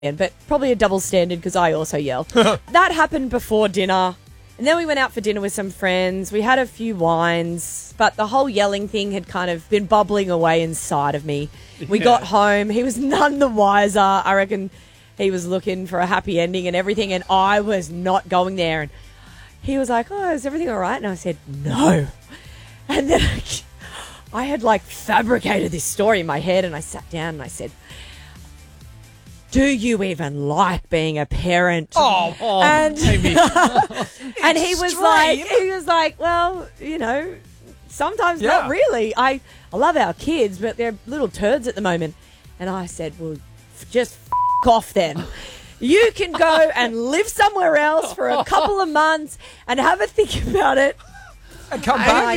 but probably a double standard because I also yell. That happened before dinner. And then we went out for dinner with some friends. We had a few wines, but the whole yelling thing had kind of been bubbling away inside of me. We got home. He was none the wiser. I reckon he was looking for a happy ending and everything, and I was not going there. And he was like, oh, is everything all right? And I said, no. And then I had like fabricated this story in my head, and I sat down and I said, do you even like being a parent? And Amy. And he was like, well, you know, sometimes not really. I love our kids, but they're little turds at the moment. And I said, well, just off then. You can go and live somewhere else for a couple of months and have a think about it. And come back.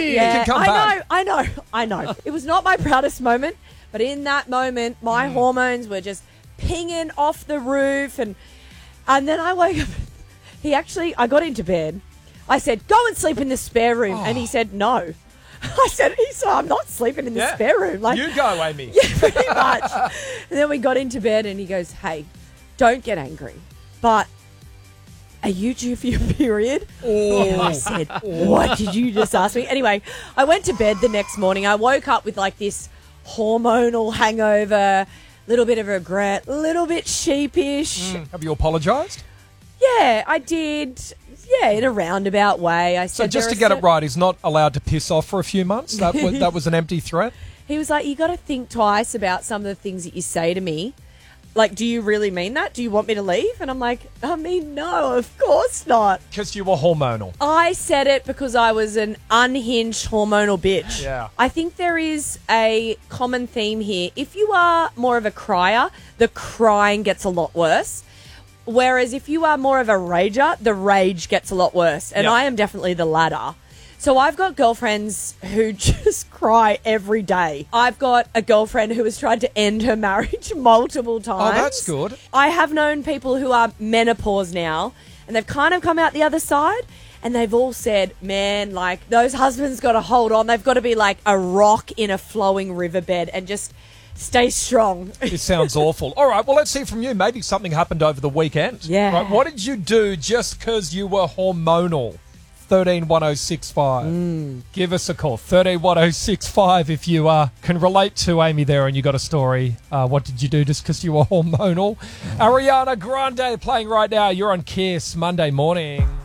I know. It was not my proudest moment, but in that moment, my hormones were just pinging off the roof, and then I woke up. I got into bed. I said, go and sleep in the spare room. And he said, no. I said, I'm not sleeping in the spare room. Like, you go, Amy. Yeah, pretty much. And then we got into bed and he goes, hey, don't get angry, but are you due for your period? And I said, what did you just ask me? Anyway, I went to bed the next morning. I woke up with like this hormonal hangover, little bit of regret, a little bit sheepish. Have you apologised? Yeah, I did. Yeah, in a roundabout way. I said. So just to get it right, he's not allowed to piss off for a few months? That was an empty threat? He was like, you got to think twice about some of the things that you say to me. Like, do you really mean that? Do you want me to leave? And I'm like, I mean, no, of course not. Because you were hormonal. I said it because I was an unhinged hormonal bitch. Yeah. I think there is a common theme here. If you are more of a crier, the crying gets a lot worse. Whereas if you are more of a rager, the rage gets a lot worse. And I am definitely the latter. So I've got girlfriends who just cry every day. I've got a girlfriend who has tried to end her marriage multiple times. Oh, that's good. I have known people who are menopause now, and they've kind of come out the other side, and they've all said, man, like, those husbands got to hold on. They've got to be like a rock in a flowing riverbed and just stay strong. This sounds awful. All right, well, let's see from you. Maybe something happened over the weekend. Yeah. Right, what did you do just because you were hormonal? 131065. Give us a call. 131065 if you can relate to Amy there and you got a story. What did you do just because you were hormonal? Ariana Grande playing right now. You're on Kiss Monday morning.